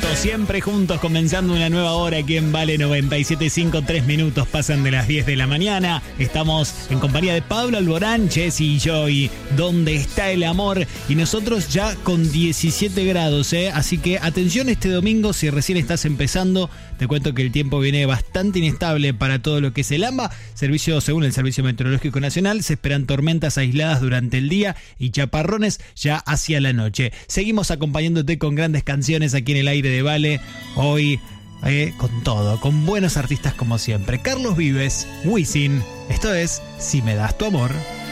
siempre juntos, comenzando una nueva hora aquí en Vale 97.5, 3 minutos pasan de las 10 de la mañana. Estamos en compañía de Pablo Alborán, Jessy y Joy, ¿dónde está el amor? Y nosotros ya con 17 grados, así que atención este domingo, si recién estás empezando, te cuento que el tiempo viene bastante inestable para todo lo que es el AMBA. Según el Servicio Meteorológico Nacional, se esperan tormentas aisladas durante el día y chaparrones ya hacia la noche. Seguimos acompañándote con grandes canciones aquí en el aire de Vale. Hoy con todo, con buenos artistas como siempre. Carlos Vives, Wisin. Esto es Si me das tu amor.